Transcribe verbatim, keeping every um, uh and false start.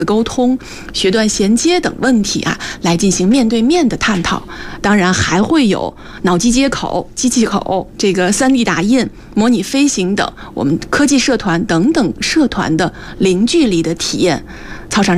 沟通、学段衔接等问题啊，来进行面对面的探讨。当然还会有脑机接口、机器口、这个 三 D 打印、模拟飞行等我们科技社团等等社团的零距离的体验。操场上